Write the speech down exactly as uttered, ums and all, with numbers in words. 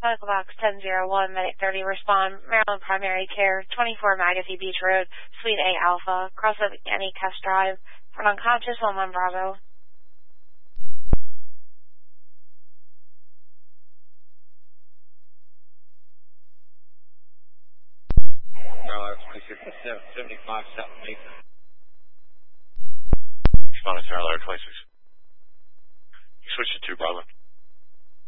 Medical box ten oh one, Medic thirty, respond, Maryland Primary Care, twenty-four Magothy Beach Road, Suite A Alpha, cross of any test drive, for an unconscious one one Bravo. Charlotte twenty-six seventy-five South Mason. Responding to Charlotte twenty-six. You switch to two Bravo.